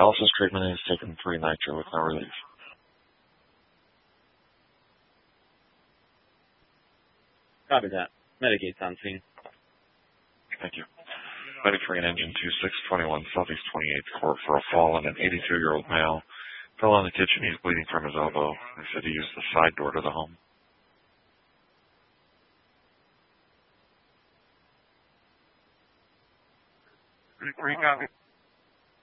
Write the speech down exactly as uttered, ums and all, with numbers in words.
dialysis treatment and he's taken three nitro with no relief. Copy that. Medicate's on scene. Thank you. ninety-three and engine two six twenty-one Southeast twenty-eighth Court for a fall on an eighty-two-year-old male. Fell in the kitchen. He's bleeding from his elbow. They said he used the side door to the home. Three copy.